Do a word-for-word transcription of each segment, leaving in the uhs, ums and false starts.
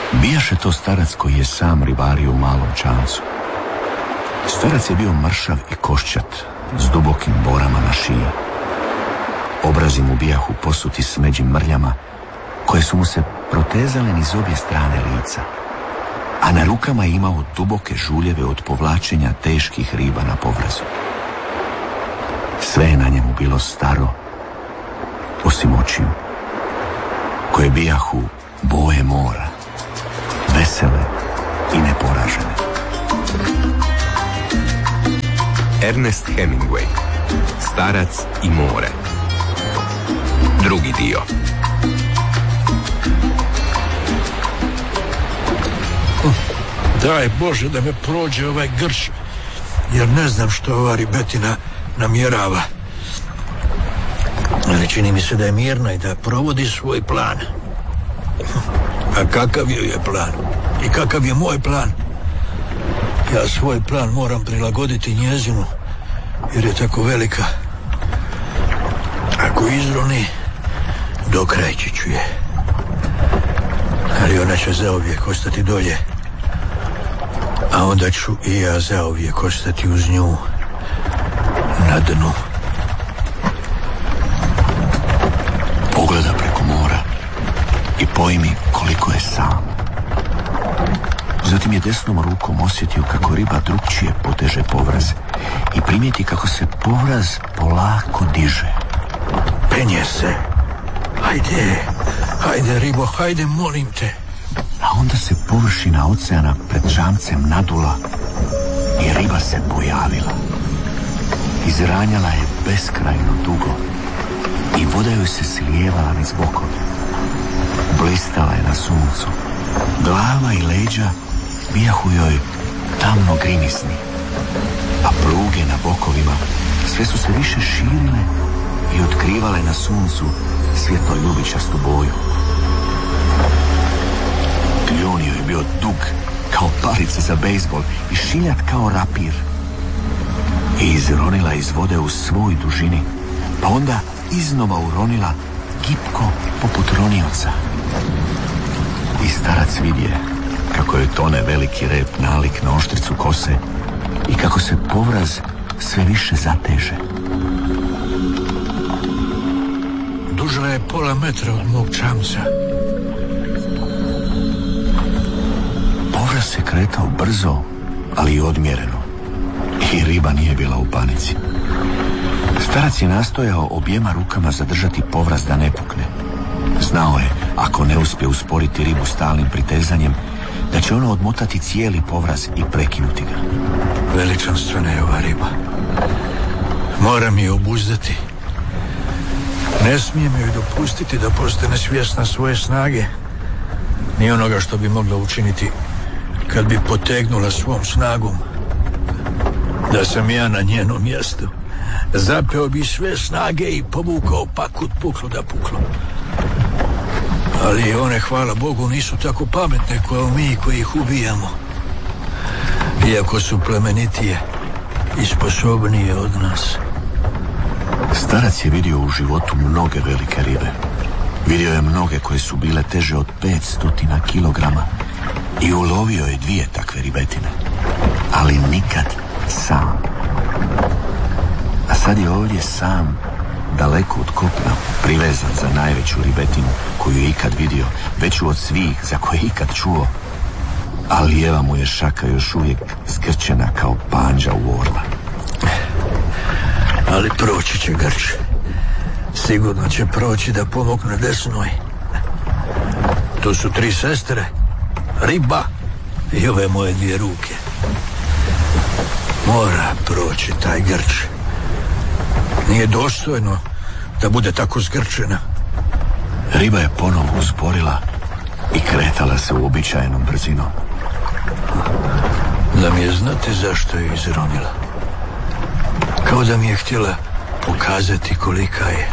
Bijaše to starac koji je sam ribario u malom čamcu. Starac je bio mršav i koščat, s dubokim borama na šiji. Obrazi mu bijahu posuti smeđim mrljama, koje su mu se protezale niz obje strane lica, a na rukama je imao duboke žuljeve od povlačenja teških riba na povrazu. Sve je na njemu bilo staro, osim očiju, koje bijahu boje mora, vesele i neporažene. Ernest Hemingway, Starac i more. Drugi dio. Daj Bože da me prođe ovaj grč, jer ne znam što ova ribetina namjerava. Ali čini mi se da je mirna i da provodi svoj plan. A kakav joj je plan? I kakav je moj plan? Ja svoj plan moram prilagoditi njezinu, jer je tako velika. Ako izroni, dokrajći ću je. Ali ona će zauvijek ostati dolje. A onda ću i ja zauvijek ostati uz nju na dnu. Pogleda preko mora i pojmi koliko je sam. Zatim je desnom rukom osjetio kako riba drugčije poteže povraz i primijeti kako se povraz polako diže. Penje se. Hajde, hajde ribo, hajde, molim te. A onda se površina oceana pred čamcem nadula i riba se pojavila. Izranjala je beskrajno dugo i voda joj se slijevala niz bokove. Blistala je na suncu. Glava i leđa bijahu joj tamno grimisni, a pruge na bokovima sve su se više širile i otkrivale na suncu svjetlo ljubičastu boju. Kljun joj je bio dug kao palica za bejzbol i šiljat kao rapir. I izronila iz vode u svoj dužini, pa onda iznova uronila gipko poput ronioca. I starac vidje kako je tone veliki rep nalik na oštricu kose i kako se povraz sve više zateže. Dužna je pola metra od mog čamca. Povraz se kretao brzo, ali i odmjereno. I riba nije bila u panici. Starac je nastojao objema rukama zadržati povraz da ne pukne. Znao je, ako ne uspije usporiti ribu stalnim pritezanjem, da će ono odmotati cijeli povraz i prekinuti ga. Veličanstvena je ova riba. Moram je obuzdati. Ne smijem joj dopustiti da postane svjesna svoje snage, ni onoga što bi mogla učiniti kad bi potegnula svom snagom. Da sam ja na njenom mjestu, zapeo bi sve snage i povukao pakut puklo da puklo. Ali one, hvala Bogu, nisu tako pametne kao mi koji ih ubijamo. Iako su plemenitije i sposobnije od nas. Starac je vidio u životu mnoge velike ribe. Vidio je mnoge koje su bile teže od petstotina kilograma i ulovio je dvije takve ribetine. Ali nikad sam. A sad je ovdje sam, daleko od kopna, privezan za najveću ribetinu koju je ikad vidio, veću od svih za koje je ikad čuo. A lijeva mu je šaka još uvijek zgrčena kao panđa u orla. Ali proći će grč. Sigurno će proći da pomogne desnoj. To su tri sestre, riba i ove moje dvije ruke. Mora proći taj grč. Nije dostojno da bude tako zgrčena. Riba je ponovo usporila i kretala se uobičajenom brzinom. Da mi je znati zašto je izronila. Kao da mi je htjela pokazati kolika je.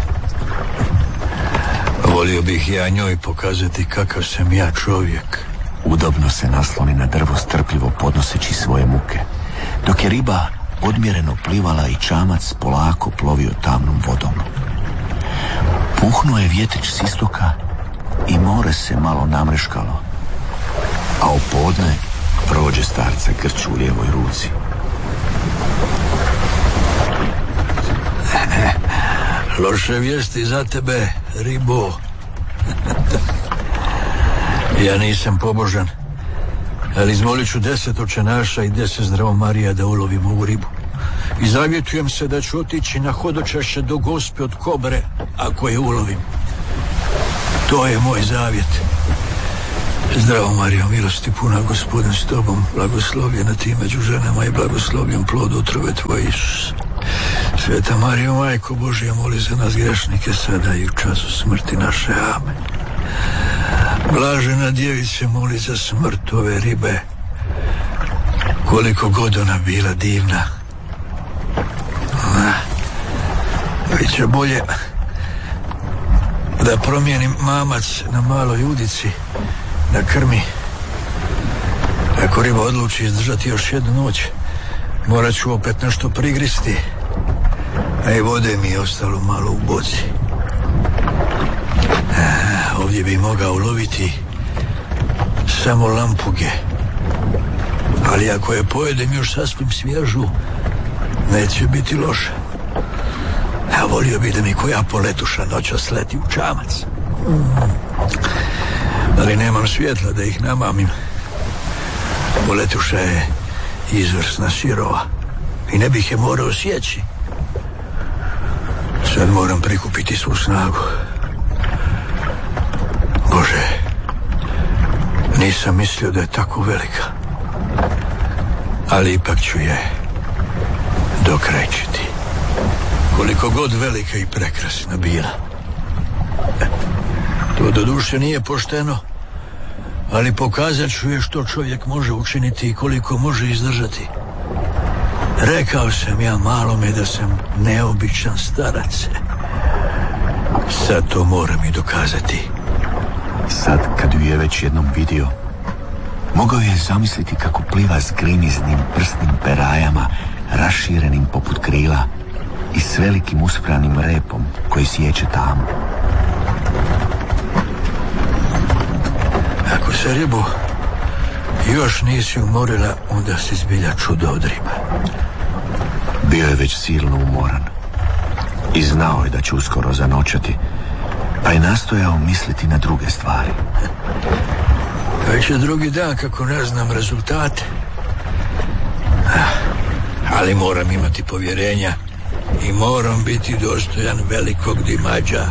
Volio bih ja njoj pokazati kakav sam ja čovjek. Udobno se nasloni na drvo, strpljivo podnoseći svoje muke, dok je riba odmjereno plivala i čamac polako plovio tamnom vodom. Puhnuo je vjetrić s istoka i more se malo namreškalo, a o podne prođe starca grč u lijevoj ruci. Loše vijesti za tebe, ribo. Ja nisam pobožan, ali izmolit ću deset očenaša i deset zdravo Marija da ulovim ovu ribu. I zavjetujem se da ću otići na hodočašće do Gospe od Kobre ako je ulovim. To je moj zavjet. Zdravo Marijo, milosti puna, Gospodin s tobom, blagoslovljena ti među ženama i blagoslovljen plod utrobe tvoje, Isus. Sveta Marijo, Majko Božja, moli za nas grešnike sada i u času smrti naše. Amen. Blažena djevice, moli za smrt ove ribe, koliko god ona bila divna. Biće bolje da promijenim mamac na maloj udici na krmi. Ako riba odluči izdržati još jednu noć, morat ću opet nešto prigristi, a i vode mi je ostalo malo u boci. A, ovdje bi mogao loviti samo lampuge, ali ako je pojedem još sasvim svježu, neće biti loše. A volio bi da mi koja poletuša noća sleti u čamac. Ali nemam svjetla da ih namamim. Poletuša je izvrsna sirova i ne bih je morao sjeći. Sad moram prikupiti svu snagu. Bože, nisam mislio da je tako velika, ali ipak ću je dokrajčiti. Koliko god velika i prekrasna bila. To doduše nije pošteno, ali pokazat ću je što čovjek može učiniti i koliko može izdržati. Rekao sam ja malome da sam neobičan starac. Sad to moram i dokazati. Sad, kad ju je već jednom vidio, mogao je zamisliti kako pliva s grimiznim prsnim perajama, raširenim poput krila i s velikim uspranim repom koji sjeće tamu. Ako se ribo još nisi umorila, onda si zbilja čudo od riba. Bio je već silno umoran i znao je da će uskoro zanoćati, pa je nastojao misliti na druge stvari. Već je drugi dan kako ne znam rezultate, ali moram imati povjerenja i moram biti dostojan velikog dimađa.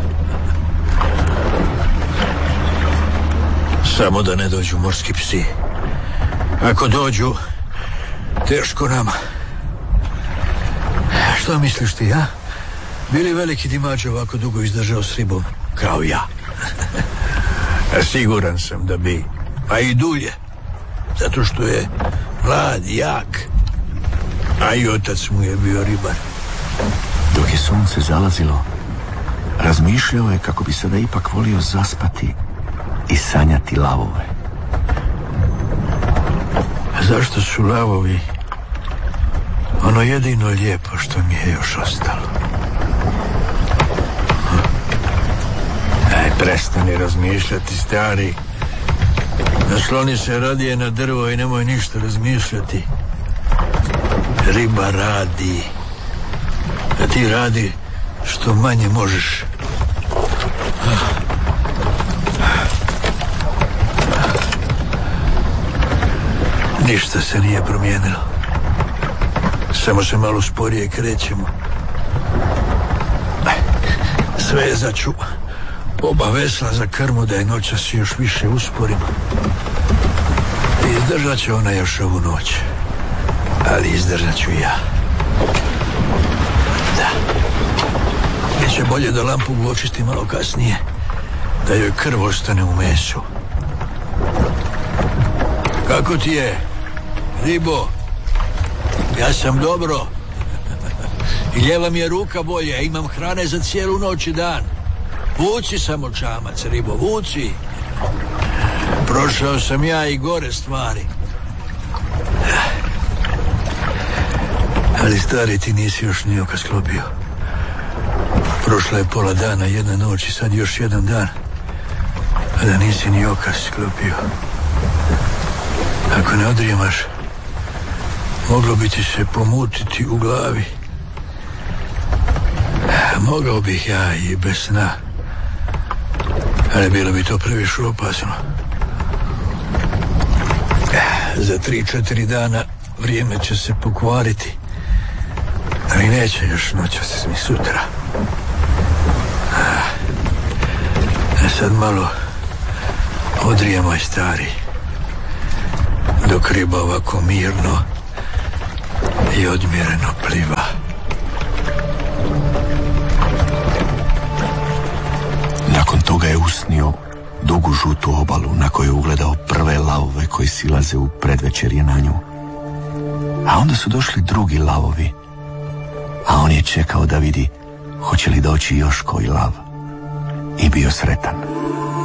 Samo da ne dođu morski psi. Ako dođu, teško nama. Što misliš ti, a? Bili veliki dimađ ovako dugo izdržao s ribom kao ja? Siguran sam da bi, a i dulje, zato što je mlad, jak, a i otac mu je bio ribar. Dok je sunce zalazilo, razmišljao je kako bi sada ipak volio zaspati i sanjati lavove. Zašto su lavovi ono jedino lijepo što mi je još ostalo? Aj, prestani razmišljati, stari. Nasloni se radije na drvo i nemoj ništa razmišljati. Riba radi, a ti radi što manje možeš. Ništa se nije promijenilo. Samo se malo sporije krećemo. Svezat ću oba vesla za krmu da je noćas još više usporimo. Izdržat će ona još ovu noć, ali izdržat ću ja. Da. Biće bolje da lampu očisti malo kasnije, da joj krv ostane u mesu. Kako ti je, ribo? Ja sam dobro. I lijeva mi je ruka bolja, imam hrane za cijelu noć i dan. Vuci samo čamac, ribo, vuci. Prošao sam ja i gore stvari. Ali stari, ti nisi još ni oka sklopio. Prošla je pola dana, jedna noć i sad još jedan dan, a da nisi ni oka sklopio. Ako ne odrijemaš, moglo bi ti se pomutiti u glavi. Mogao bih ja i bez sna, ali bilo bi to previše opasno. Za tri, četiri dana vrijeme će se pokvariti, ali neće još noćas ni sutra. A sad malo odrijemaj, stari, dok riba ovako mirno i odmjereno pliva. Nakon toga je usnio dugu žutu obalu na kojoj je ugledao prve lavove koji silaze u predvečerje na nju. A onda su došli drugi lavovi, a on je čekao da vidi hoće li doći još koji lav i bio sretan.